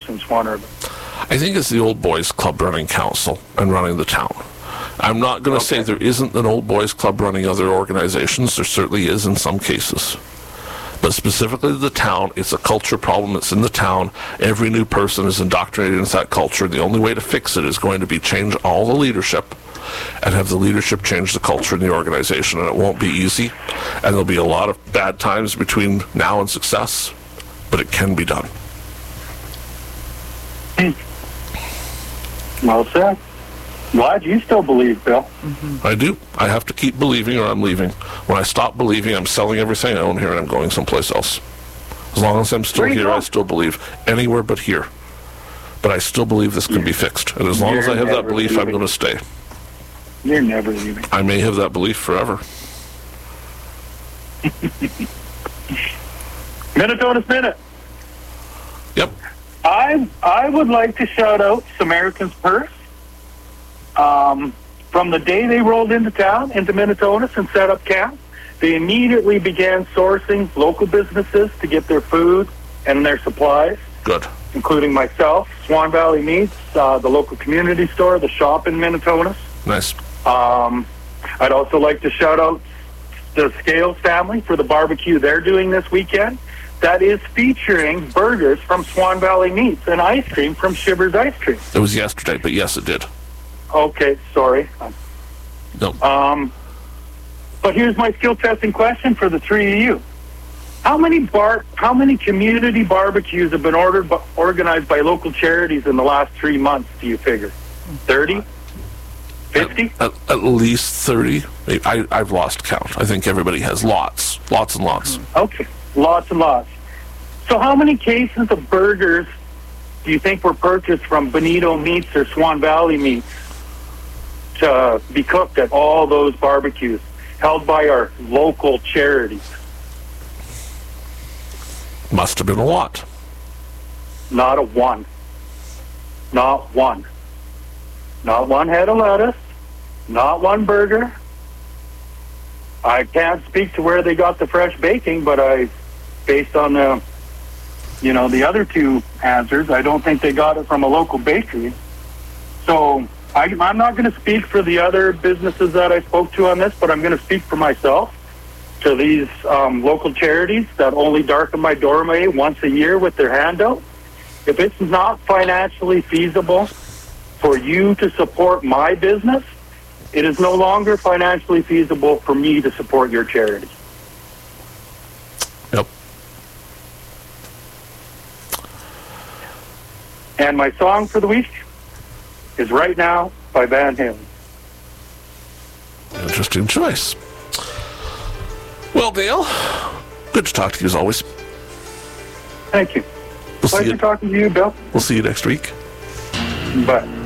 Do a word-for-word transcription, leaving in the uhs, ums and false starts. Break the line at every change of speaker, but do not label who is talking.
in Swan River?
I think it's the Old Boys Club running council and running the town. I'm not going to
Okay.
say there isn't an Old Boys Club running other organizations. There certainly is in some cases. But specifically the town, it's a culture problem. It's in the town. Every new person is indoctrinated into that culture. The only way to fix it is going to be change all the leadership and have the leadership change the culture in the organization. And it won't be easy. And there'll be a lot of bad times between now and success. But it can be done.
Well said. Glad you still believe, Bill.
I do. I have to keep believing or I'm leaving. When I stop believing, I'm selling everything I own here and I'm going someplace else. As long as I'm still
There you
here,
go.
I still believe. Anywhere but here. But I still believe this can be fixed. And as long as
You're
I have that
never
belief, I'm
leaving.
going to stay.
You're never leaving.
I may have that belief forever.
Minnetonka's Minute.
Yep.
I I would like to shout out Samaritan's Purse. Um, from the day they rolled into town, into Minnetonka and set up camp, they immediately began sourcing local businesses to get their food and their supplies,
Good.
including myself, Swan Valley Meats, uh, the local community store, the shop in Minnetonka.
Nice.
Um, I'd also like to shout out the Scales family for the barbecue they're doing this weekend. That is featuring burgers from Swan Valley Meats and ice cream from Shivers Ice Cream.
It was yesterday, but yes, it did.
Okay, sorry.
No.
Um, but here's my skill testing question for the three of you. How many bar, how many community barbecues have been ordered, by, organized by local charities in the last three months, do you figure? thirty? fifty?
At, at least thirty. I, I've lost count. I think everybody has lots. Lots and lots.
Okay, lots and lots. So how many cases of burgers do you think were purchased from Bonito Meats or Swan Valley Meats to be cooked at all those barbecues held by our local charities?
Must have been a lot.
Not a one. Not one. Not one head of lettuce. Not one burger. I can't speak to where they got the fresh baking, but I, based on the, you know, the other two answers, I don't think they got it from a local bakery. So I, I'm not going to speak for the other businesses that I spoke to on this, but I'm going to speak for myself. To these um, local charities that only darken my doorway once a year with their handout. If it's not financially feasible for you to support my business, it is no longer financially feasible for me to support your charity.
Yep.
And my song for the week is Right Now by Van Halen.
Interesting choice. Well, Dale, good to talk to you as always.
Thank you.
We'll see
Pleasure
you,
talking to you, Bill.
we'll see you next week.
Bye.